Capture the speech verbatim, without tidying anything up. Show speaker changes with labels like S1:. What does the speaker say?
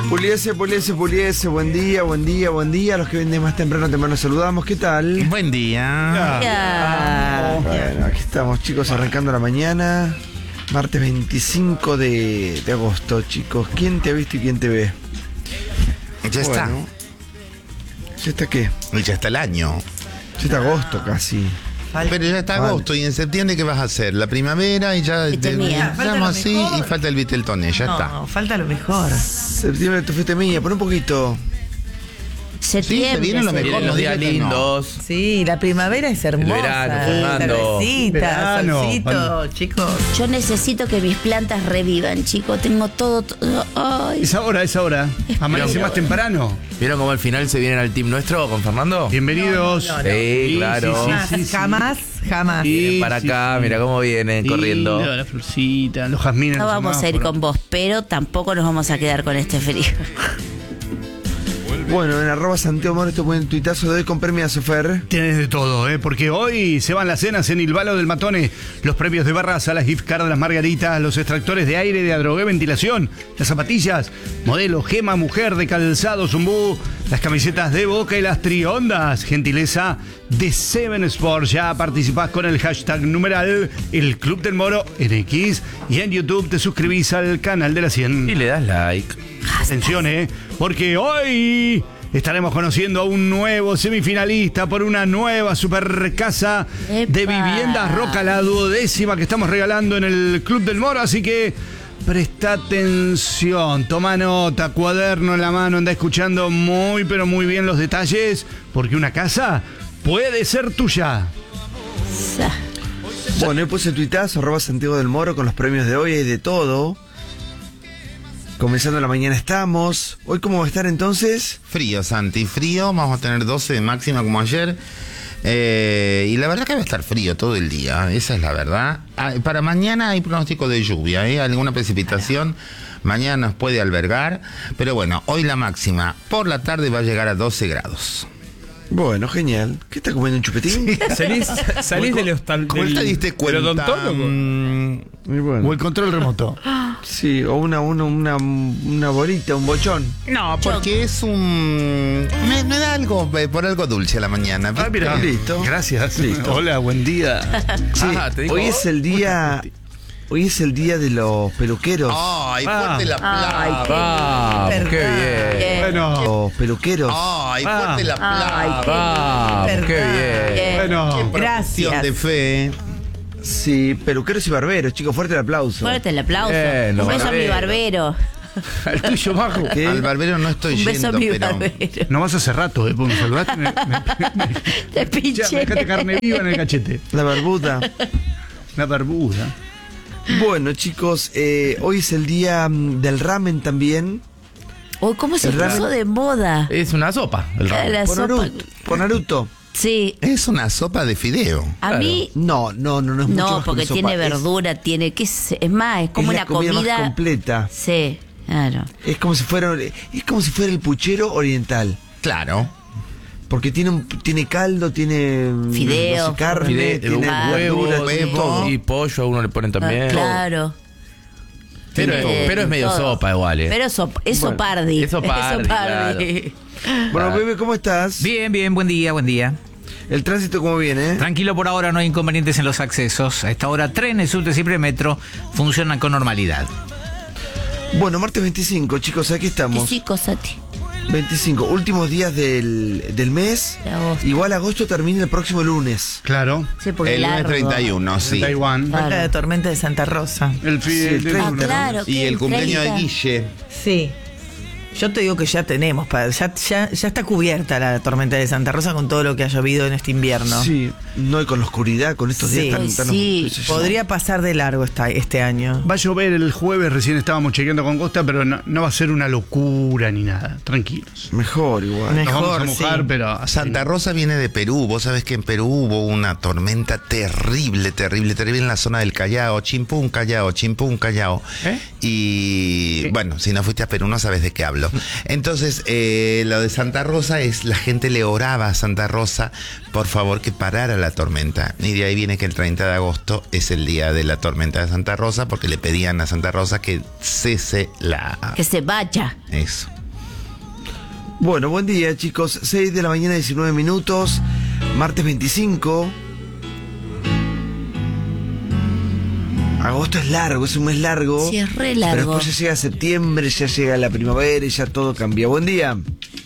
S1: Puliese, puliese, puliese, buen día, buen día, buen día. A los que vienen más temprano, temprano saludamos. ¿Qué tal?
S2: Buen día.
S1: Yeah. Bueno, aquí estamos, chicos, arrancando la mañana. Martes veinticinco de, de agosto, chicos. ¿Quién te ha visto y quién te ve?
S2: Ya está.
S1: Bueno, ¿ya está qué?
S2: Y ya está el año.
S1: Ya está agosto casi.
S2: Pero ya está agosto. ¿Y en septiembre qué vas a hacer? La primavera y ya estamos así y falta el Viteltoné, ya
S3: no,
S2: está.
S3: No, falta lo mejor.
S1: Septiembre tu fiesta mía, pon un poquito.
S2: Sí, se viene lo mejor,
S4: los días lindos.
S3: No. Sí, la primavera es hermosa.
S4: El verano, Fernando.
S3: Cervecita,
S4: Verano.
S3: solcito,
S4: Cuando...
S3: chicos.
S5: Yo necesito que mis plantas revivan, chicos. Tengo todo, todo. Ay.
S6: Es ahora, es ahora. Amanece más temprano.
S4: ¿Vieron cómo al final se vienen al team nuestro con Fernando?
S6: Bienvenidos.
S4: No, no, no. Sí, claro.
S6: Sí,
S3: Sí,
S6: sí, sí,
S3: jamás, jamás.
S6: Sí,
S4: para
S6: sí,
S4: acá,
S6: sí.
S4: mira cómo vienen
S6: Sí,
S4: corriendo.
S6: La florcita, los jazmines.
S5: No vamos a ir con vos, pero tampoco nos vamos a quedar con este frío.
S1: Bueno, en arroba Santiago Moro te ponen tuitazo de hoy con premio Fer.
S6: Tienes de todo, ¿eh? Porque hoy se van las cenas en Ilvalo del Matone. Los premios de Barraza, las gift cards, las margaritas, los extractores de aire de Adrogué Ventilación, las zapatillas, modelo Gema Mujer de Calzado Zumbú, las camisetas de Boca y las triondas. Gentileza de Seven Sports. Ya participás con el hashtag numeral El Club del Moro en X y en YouTube te suscribís al canal de la cien.
S4: Y le das like.
S6: Atención, ¿eh? Porque hoy estaremos conociendo a un nuevo semifinalista por una nueva super casa
S5: ¡Epa!
S6: de viviendas Roca, la duodécima que estamos regalando en el Club del Moro. Así que presta atención, toma nota, cuaderno en la mano, anda escuchando muy pero muy bien los detalles, porque una casa puede ser tuya.
S1: Bueno, hoy puse tuitazo, arroba Santiago del Moro con los premios de hoy, hay de todo. Comenzando la mañana estamos. ¿Hoy cómo va a estar entonces?
S2: Frío, Santi, frío. Vamos a tener doce de máxima como ayer. Eh, y la verdad que va a estar frío todo el día. Esa es la verdad. Ah, para mañana hay pronóstico de lluvia, ¿eh? Alguna precipitación. Mañana nos puede albergar. Pero bueno, hoy la máxima por la tarde va a llegar a doce grados.
S1: Bueno, genial. ¿Qué está comiendo un chupetín?
S4: ¿Salís, salís del hostal?
S2: ¿Cómo te diste cuenta?
S4: ¿Del odontólogo?
S2: Mm,
S1: Muy bueno.
S6: O el control remoto.
S1: Sí, o una, una, una, una bolita, un bochón.
S2: No, porque es un... Me, me da algo, eh, por algo dulce a la mañana.
S6: Ah, mira,
S1: Listo.
S6: Gracias.
S1: Listo.
S6: Hola, buen día.
S1: Sí,
S4: Ah, te digo
S1: hoy
S4: vos.
S1: es el día... Hoy es el día de los peluqueros.
S2: ¡Ay,
S6: Ah.
S2: fuerte la
S5: Ay,
S2: plata!
S4: Vamos, qué bien.
S5: Bien.
S6: Bueno,
S1: Los peluqueros.
S2: ¡Ay,
S6: Ah.
S2: fuerte la
S5: Ay,
S2: plata!
S5: qué
S4: Vamos, qué bien.
S5: bien.
S6: bueno.
S2: Profesión
S3: Gracias.
S2: de fe.
S1: Sí, peluqueros y barberos, chicos, fuerte el aplauso.
S5: Fuerte el aplauso.
S4: Bien,
S5: Un
S4: los
S5: beso a mi
S4: barberos.
S5: barbero.
S6: El tuyo bajo.
S1: ¿Qué?
S2: Al barbero no estoy
S5: Un beso
S2: yendo,
S5: a mi
S2: pero...
S5: barbero.
S6: No vas hace rato, ¿eh? Porque me saludaste. Me, me, me,
S5: Te
S6: ya, me
S5: pinché.
S6: dejaste carne viva en el cachete.
S1: La barbuda.
S6: La barbuda.
S1: Bueno, chicos, eh, hoy es el día mm, del ramen también.
S5: Uy, ¿cómo se
S1: El ramen.
S5: puso de moda?
S4: Es una sopa, el ramen.
S5: La
S1: Por
S5: sopa.
S1: Naruto. Por Naruto.
S5: Sí.
S2: Es una sopa de fideo.
S5: A
S4: Claro.
S5: mí...
S1: No, no, no, no es mucho
S5: No,
S1: más que
S5: porque
S1: una sopa.
S5: tiene
S1: Es-
S5: verdura, tiene... ¿qué es? Es más, es como
S1: es la
S5: una
S1: comida
S5: comida...
S1: más completa.
S5: Sí, claro.
S1: Es como si fuera, es como si fuera el puchero oriental.
S2: Claro.
S1: Porque tiene un, tiene caldo, tiene mm,
S5: Fideo.
S1: no sé, carne,
S4: Fideo,
S1: tiene
S5: huevo,
S1: verdura,
S2: huevo.
S1: tiene todo.
S4: Y pollo a uno le ponen también.
S5: Ah, claro.
S4: Pero,
S5: Tiene
S4: pero es medio
S5: todo.
S4: sopa igual, ¿eh?
S5: Pero es, sop- es
S1: Bueno,
S5: sopardi.
S4: es sopardi,
S5: sopardi.
S1: Bueno, bebé, ¿cómo estás?
S7: Bien, bien, buen día, buen día.
S1: El tránsito, ¿cómo viene?
S7: Tranquilo por ahora, no hay inconvenientes en los accesos. A esta hora trenes, subtes y premetro funcionan con normalidad.
S1: Bueno, martes veinticinco, chicos, aquí
S5: Y
S1: estamos.
S5: sí, Cosati.
S1: veinticinco, últimos días del, del mes.
S5: De agosto.
S1: Igual agosto termina el próximo lunes.
S6: Claro.
S5: Sí, porque
S2: El lunes
S5: largo.
S2: treinta y uno, sí.
S6: Taiwán.
S5: Claro.
S3: Falta de tormenta de Santa Rosa.
S6: El
S1: Sí,
S6: fi-
S1: el treinta.
S5: Ah, claro.
S2: Y
S5: que
S2: el cumpleaños de
S5: treinta.
S2: Guille.
S3: Sí. Yo te digo que ya tenemos, pa- ya, ya, ya está cubierta la tormenta de Santa Rosa con todo lo que ha llovido en este invierno.
S1: Sí, no, y con la oscuridad, con estos
S3: Sí.
S1: días tan,
S5: Ay,
S1: tan
S5: sí.
S1: qué sé yo.
S3: Podría pasar de largo esta, este año.
S6: Va a llover el jueves, recién estábamos chequeando con Costa, pero no, no va a ser una locura ni nada. Tranquilos.
S1: Mejor igual.
S3: Me-
S6: Nos vamos a
S3: Mejor,
S6: mojar,
S3: sí.
S6: pero así
S2: Santa
S6: no.
S2: Rosa viene de Perú. Vos sabés que en Perú hubo una tormenta terrible, terrible, terrible en la zona del Callao. Chimpún, Callao, Chimpún, Callao.
S4: ¿Eh?
S2: Y
S6: ¿Qué?
S2: bueno, si no fuiste a Perú no sabes de qué hablo. Entonces, eh, lo de Santa Rosa es, la gente le oraba a Santa Rosa, por favor, que parara la tormenta. Y de ahí viene que el treinta de agosto es el día de la tormenta de Santa Rosa, porque le pedían a Santa Rosa que cese la...
S5: Que se vaya.
S2: Eso.
S1: Bueno, buen día, chicos. seis de la mañana, diecinueve minutos. Martes veinticinco. Agosto es largo, es un mes largo.
S5: Sí, es re
S1: Pero
S5: largo.
S1: después ya llega septiembre, ya llega la primavera y ya todo cambia. Buen día.